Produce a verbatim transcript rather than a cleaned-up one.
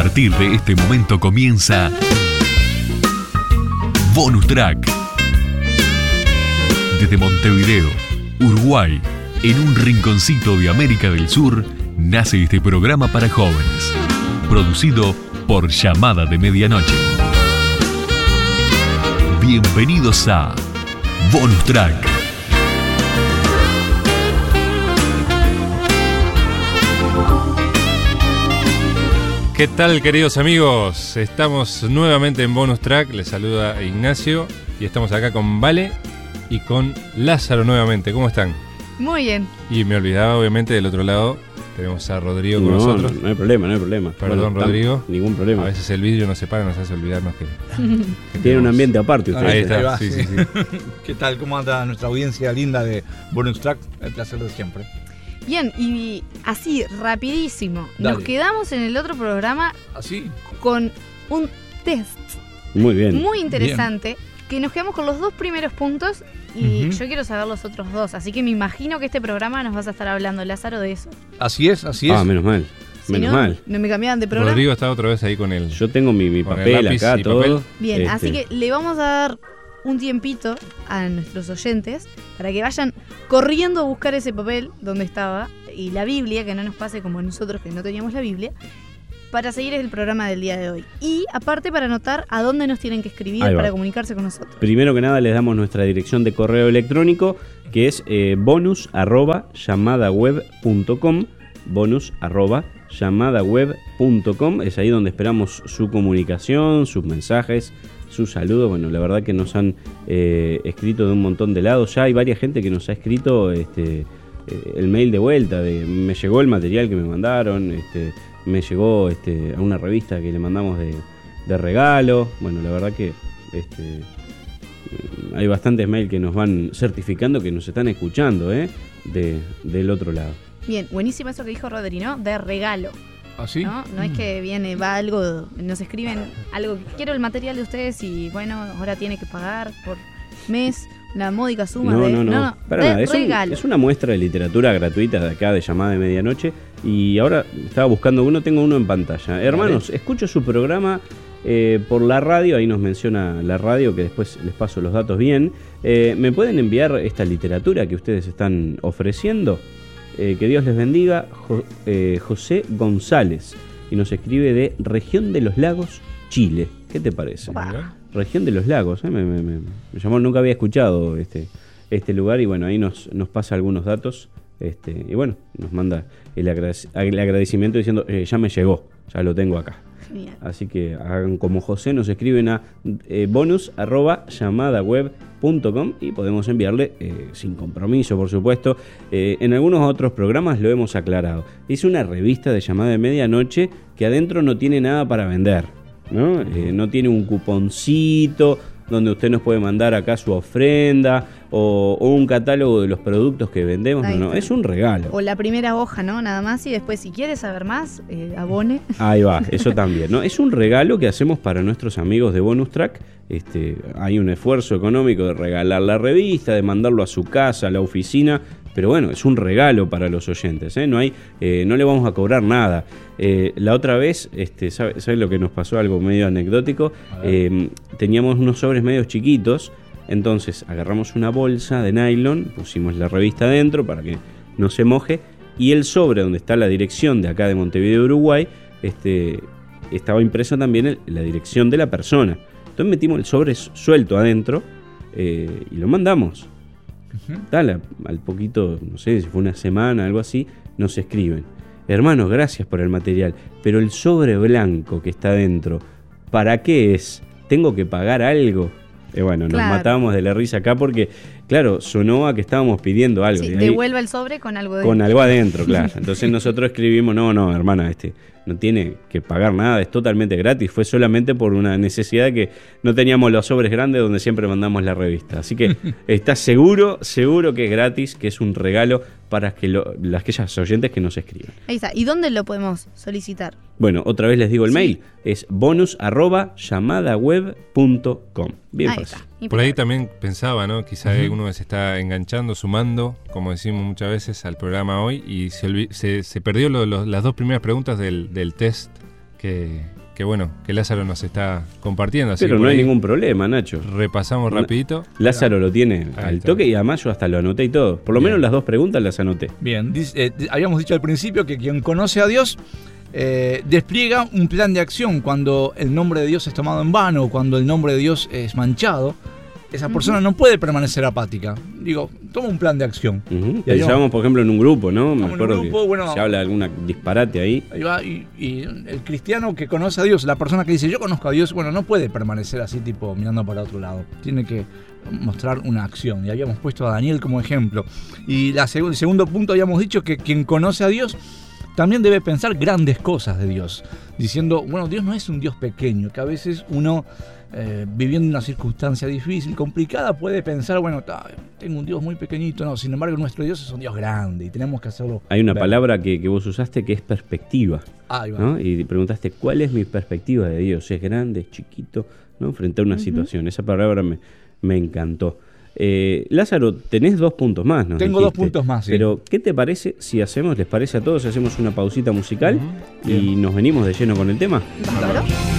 partir de este momento comienza Bonus Track. Desde Montevideo, Uruguay, en un rinconcito de América del Sur, nace este programa para jóvenes, producido por Llamada de Medianoche. Bienvenidos a Bonus Track. ¿Qué tal, queridos amigos? Estamos nuevamente en Bonus Track. Les saluda Ignacio y estamos acá con Vale y con Lázaro nuevamente. ¿Cómo están? Muy bien. Y me olvidaba, obviamente, del otro lado tenemos a Rodrigo con no, nosotros. No, no hay problema, no hay problema. Perdón, bueno, Rodrigo. Ningún problema. A veces el vídeo nos separa, nos hace olvidarnos que, que tiene un ambiente aparte usted. Ahí está, Ahí va, sí, sí. sí, sí. ¿Qué tal? ¿Cómo anda nuestra audiencia linda de Bonus Track? El placer de siempre. Bien, y así, rapidísimo. Dale. Nos quedamos en el otro programa ¿Así? con un test Muy bien. muy interesante, que nos quedamos con los dos primeros puntos y uh-huh. yo quiero saber los otros dos. Así que me imagino que este programa nos vas a estar hablando, Lázaro, de eso. Así es, así es. Ah, menos mal. Si menos no, mal. No me cambiaban de programa. Rodrigo está otra vez ahí con él. Yo tengo mi, mi papel acá, todo. Papel. Bien, este. así que le vamos a dar un tiempito a nuestros oyentes para que vayan corriendo a buscar ese papel donde estaba y la Biblia, que no nos pase como nosotros que no teníamos la Biblia, para seguir el programa del día de hoy. Y aparte para anotar a dónde nos tienen que escribir para comunicarse con nosotros. Primero que nada les damos nuestra dirección de correo electrónico, que es eh, bonus arroba llamadaweb punto com, bonus arroba llamadaweb punto com. Es ahí donde esperamos su comunicación, sus mensajes, sus saludos. Bueno, la verdad que nos han eh, escrito de un montón de lados. Ya hay varias gente que nos ha escrito este, eh, el mail de vuelta, de me llegó el material que me mandaron, este, me llegó este, a una revista que le mandamos de, de regalo. Bueno, la verdad que este, hay bastantes mails que nos van certificando que nos están escuchando ¿eh? de, del otro lado. Bien, buenísimo eso que dijo Rodri, ¿no? De regalo. ¿Así? ¿No? No es que viene, va algo, nos escriben algo, quiero el material de ustedes y bueno, ahora tiene que pagar por mes la módica suma no, de, no, no, no, no, para de nada. Es, regalo. un, es una muestra de literatura gratuita de acá de Llamada de Medianoche y ahora estaba buscando uno, tengo uno en pantalla. Hermanos, vale. Escucho su programa eh, por la radio, ahí nos menciona la radio que después les paso los datos bien. Eh, ¿Me pueden enviar esta literatura que ustedes están ofreciendo? Eh, que Dios les bendiga, jo, eh, José González, y nos escribe de Región de los Lagos, Chile. ¿Qué te parece? Wow. Región de los Lagos, ¿eh? me, me, me, me llamó, nunca había escuchado este, este lugar y bueno, ahí nos, nos pasa algunos datos este, y bueno, nos manda el, agradec- el agradecimiento diciendo, eh, ya me llegó, ya lo tengo acá. Genial. Así que hagan como José, nos escriben a eh, bonus arroba llamadaweb punto com y podemos enviarle eh, sin compromiso, por supuesto. Eh, en algunos otros programas lo hemos aclarado. Es una revista de Llamada de Medianoche que adentro no tiene nada para vender, ¿no? Eh, no tiene un cuponcito donde usted nos puede mandar acá su ofrenda o, o un catálogo de los productos que vendemos. Ahí no, no, está. es un regalo. O la primera hoja, ¿no? Nada más y después si quieres saber más, eh, abone. Ahí va, eso también, ¿no? Es un regalo que hacemos para nuestros amigos de Bonus Track. Este, hay un esfuerzo económico de regalar la revista, de mandarlo a su casa, a la oficina, pero bueno, es un regalo para los oyentes, ¿eh? No hay, eh, no le vamos a cobrar nada. Eh, la otra vez, este, ¿sabe, ¿sabe lo que nos pasó? Algo medio anecdótico. Eh, teníamos unos sobres medios chiquitos, entonces agarramos una bolsa de nylon, pusimos la revista adentro para que no se moje, y el sobre donde está la dirección de acá de Montevideo, Uruguay, este, estaba impreso también el, la dirección de la persona. Entonces metimos el sobre suelto adentro eh, y lo mandamos. Uh-huh. Dale, al poquito, no sé si fue una semana, algo así, nos escriben. Hermanos, gracias por el material, pero el sobre blanco que está adentro, ¿para qué es? ¿Tengo que pagar algo? Eh, bueno, claro. Nos matamos de la risa acá porque, claro, sonó a que estábamos pidiendo algo. Sí, ahí, devuelva el sobre con algo dentro. Con algo adentro, claro. Entonces nosotros escribimos, no, no, hermana, este, no tiene que pagar nada, es totalmente gratis. Fue solamente por una necesidad de que no teníamos los sobres grandes donde siempre mandamos la revista. Así que está seguro, seguro que es gratis, que es un regalo para que lo, las aquellas oyentes que nos escriban. Ahí está. ¿Y dónde lo podemos solicitar? Bueno, otra vez les digo el sí. mail, es bonus arroba llamadaweb punto com. Bien ahí fácil. Está. Por ahí también pensaba, ¿no? Quizá Uh-huh. uno se está enganchando, sumando, como decimos muchas veces, al programa hoy y se, olvi- se, se perdió lo, lo, las dos primeras preguntas del, del test que, que bueno, que Lázaro nos está compartiendo. Así Pero que no hay ahí ningún problema, Nacho. repasamos Una- rapidito. Lázaro lo tiene Ahí al está. toque y además yo hasta lo anoté y todo. Por lo Bien. menos las dos preguntas las anoté. Bien, dice- eh, habíamos dicho al principio que quien conoce a Dios eh, despliega un plan de acción cuando el nombre de Dios es tomado en vano, cuando el nombre de Dios es manchado. Esa persona no puede permanecer apática. Digo, toma un plan de acción. Ujú. Y ahí Pensábamos, por ejemplo, en un grupo, ¿no? Me Estamos en un acuerdo grupo, que bueno. se habla de alguna disparate ahí. Ahí va, y, y el cristiano que conoce a Dios, la persona que dice yo conozco a Dios, bueno, no puede permanecer así tipo mirando para otro lado. Tiene que mostrar una acción. Y habíamos puesto a Daniel como ejemplo. Y la seg- el segundo punto habíamos dicho que quien conoce a Dios también debe pensar grandes cosas de Dios. Diciendo, bueno, Dios no es un Dios pequeño, que a veces uno, eh, viviendo una circunstancia difícil, complicada, puede pensar, bueno, ta, tengo un Dios muy pequeñito. No, sin embargo, nuestro Dios es un Dios grande y tenemos que hacerlo. Hay una ver. palabra que, que vos usaste que es perspectiva, Ahí va. ¿no? Y preguntaste, ¿cuál es mi perspectiva de Dios? ¿Es grande, es chiquito? ¿No? Frente a una situación. Esa palabra me, me encantó. Eh, Lázaro, tenés dos puntos más, ¿no? Tengo dos puntos más, sí. Pero, ¿qué te parece si hacemos, les parece a todos, si hacemos una pausita musical Ujú. y Bien. nos venimos de lleno con el tema? Bárbaro.